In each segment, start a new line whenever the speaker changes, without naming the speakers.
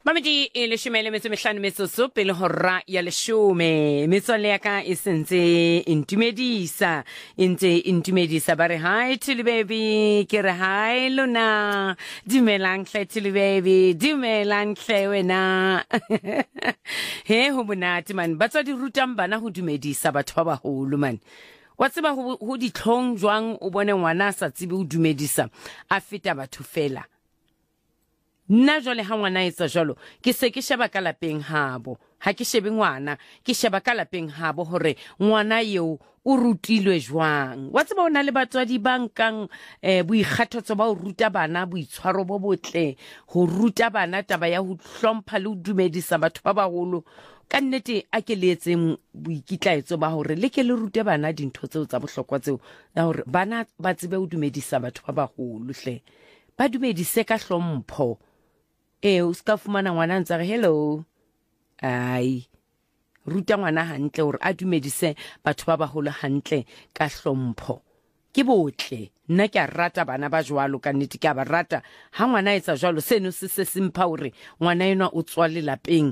Mamedi e leshome metso mehlano metsotso pele hora ya leshome. Metswalle ya ka e sentse intumedisa ba re hi to baby ke re hi lona dumelang hle to baby dumelang hle wena he ho monate man ba tswa di rutang bana ho dumedisa batho ba baholo man wa tseba ho ditlhong jwang o bone ngwana sa tsebe ho dumedisa a feta batho fela. Nna jwale ha ngwana etsa jwalo ke se ke sheba ka lapeng habo ha ke shebe ngwana ke sheba ka lapeng habo hore ngwana eo o rutilwe jwang wa tseba ona le batswadi bankang boikgathatso ba o ruta bana boitshwaro bo botle ho ruta bana taba ya ho hlompha le ho dumedisa batho ba baholo ka nnete a ke leetseng boikitlaetso ba hore le ke le rute bana dintho tseo tsa bohlokwa tseo ya hore bana ba tsebe ho dumedisa batho ba baholo hle ba dumedise ka hlompho. O ska fumana ngwana ntse re hello ai ruta ngwana hantle hore a dumedise batho ba baholo hantle ka hlompho ke botle. Nna ke a rata bana ba jwalo ka nnete ke a ba rata ha ngwana etsa jwalo seno se simpha hore ngwana ena o tswa le lapeng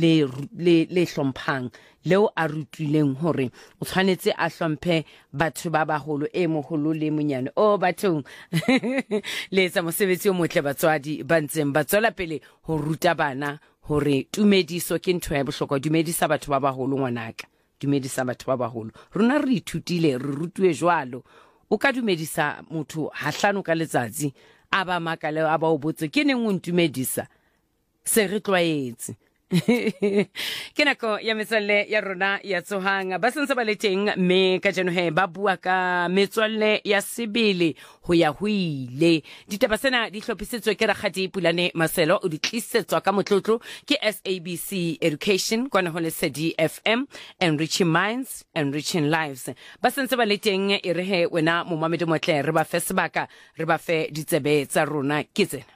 le hlomphang leo a rutileng hore o tshwanetse a hlomphe batho ba baholo moholo le monyane bathong le tsa mosebetsi o motle batswadi ba ntseng ba tswela pele ho ruta bana hore tumediso ke ntho ya bohlokwa. Dumedisa batho ba baholo ngwanaka dumedisa batho ba baholo. Rona re ithutile re rutwe jwalo o ka dumedisa motho hahlano ka letsatsi a ba makale a ba o botse ke neng o ntumedisa se re tlwaetse. Ke nako ya metswalle ya rona ya tsohanga ba sentse ba le teng mme ka jeno he ba bua ka metswalle ya sebele ho ya ho ile. Ditaba sena di hlophisitswe ke Rakgadi Pulane Maselo o di tlisetswa ka motlotlo ke SABC Education kwana ho le Lesedi FM Enriching Minds Enriching Lives. Ba sentse ba le teng e re he wena mo mamedi motle re ba fe sebaka re ba fe ditsebe tsa rona ke tsena.